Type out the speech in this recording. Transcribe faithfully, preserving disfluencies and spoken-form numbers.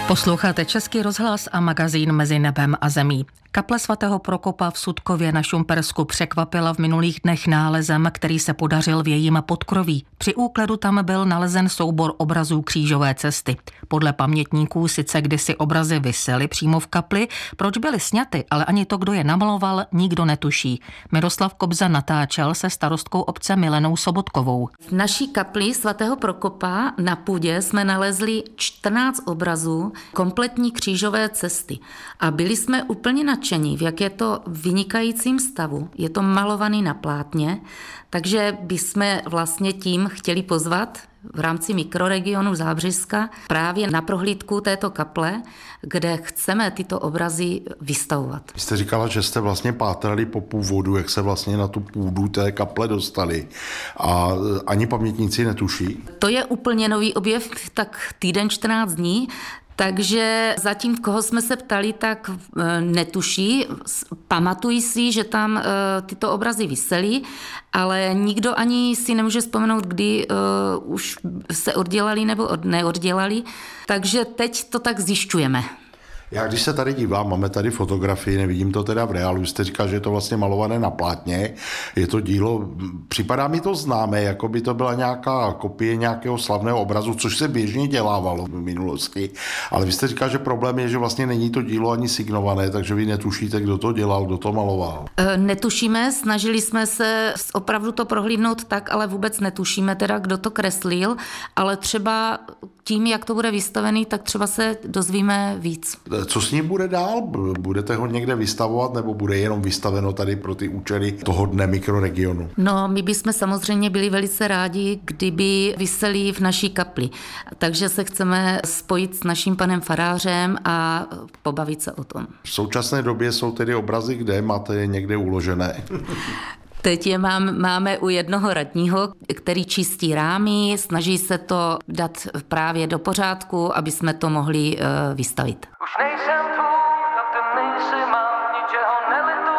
Posloucháte Český rozhlas a magazín Mezi nebem a zemí. Kaple svatého Prokopa v Sutkově na Šumpersku překvapila v minulých dnech nálezem, který se podařil v jejím podkroví. Při úkledu tam byl nalezen soubor obrazů křížové cesty. Podle pamětníků sice kdysi obrazy visely přímo v kapli, proč byly sňaty, ale ani to, kdo je namaloval, nikdo netuší. Miroslav Kobza natáčel se starostkou obce Milenou Sobotkovou. V naší kapli svatého Prokopa na půdě jsme nalezli čtrnáct obrazů kompletní křížové cesty a byli jsme úplně nadšení, v jak je to vynikajícím stavu. Je to malovaný na plátně, takže bychom vlastně tím chtěli pozvat v rámci mikroregionu Zábřežska právě na prohlídku této kaple, kde chceme tyto obrazy vystavovat. Vy jste říkala, že jste vlastně pátrali po původu, jak se vlastně na tu půdu té kaple dostali a ani pamětníci netuší? To je úplně nový objev, tak týden čtrnáct dní, takže zatím, koho jsme se ptali, tak netuší. Pamatují si, že tam tyto obrazy visely, ale nikdo ani si nemůže vzpomenout, kdy už se oddělali nebo neoddělali. Takže teď to tak zjišťujeme. Já když se tady dívám, máme tady fotografii, nevidím to teda v reálu, jste říkal, že je to vlastně malované na plátně, je to dílo, připadá mi to známé, jako by to byla nějaká kopie nějakého slavného obrazu, což se běžně dělávalo v minulosti, ale vy jste říkal, že problém je, že vlastně není to dílo ani signované, takže vy netušíte, kdo to dělal, kdo to maloval. Netušíme, snažili jsme se opravdu to prohlídnout tak, ale vůbec netušíme teda, kdo to kreslil, ale třeba tím, jak to bude vystavený, tak třeba se dozvíme víc. Co s ním bude dál? Budete ho někde vystavovat nebo bude jenom vystaveno tady pro ty účely toho dne mikroregionu? No, my bychom samozřejmě byli velice rádi, kdyby visely v naší kapli. Takže se chceme spojit s naším panem farářem a pobavit se o tom. V současné době jsou tedy obrazy, kde máte je někde uložené? Teď je mám, máme u jednoho radního, který čistí rámy, snaží se to dát právě do pořádku, aby jsme to mohli uh, vystavit. Už nejsem